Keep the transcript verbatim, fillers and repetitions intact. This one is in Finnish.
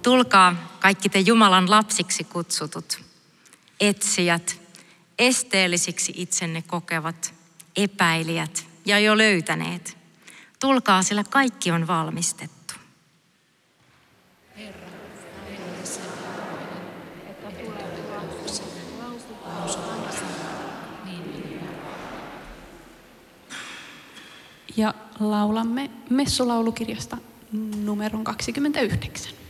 Tulkaa kaikki te Jumalan lapsiksi kutsutut, etsijät, esteellisiksi itsenne kokevat, epäilijät ja jo löytäneet. Tulkaa, sillä kaikki on valmistettu. Herra, meille sen arvoinen, että tulee lapsi, lausutaan niin. Ja laulamme messulaulukirjasta numeron kaksikymmentäyhdeksän.